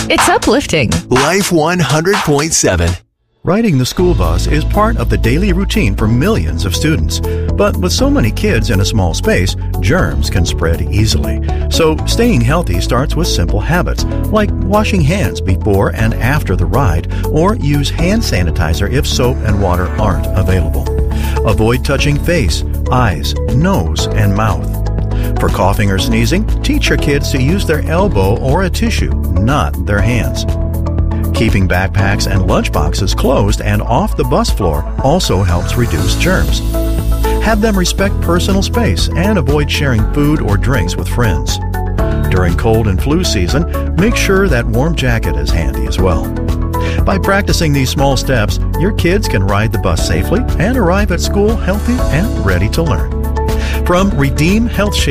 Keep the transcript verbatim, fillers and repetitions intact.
It's uplifting. Life one hundred point seven. Riding the school bus is part of the daily routine for millions of students. But with so many kids in a small space, germs can spread easily. So staying healthy starts with simple habits, like washing hands before and after the ride, or use hand sanitizer if soap and water aren't available. Avoid touching face, eyes, nose, and mouth. For coughing or sneezing, teach your kids to use their elbow or a tissue, not their hands. Keeping backpacks and lunchboxes closed and off the bus floor also helps reduce germs. Have them respect personal space and avoid sharing food or drinks with friends. During cold and flu season, make sure that warm jacket is handy as well. By practicing these small steps, your kids can ride the bus safely and arrive at school healthy and ready to learn. From Redeem Health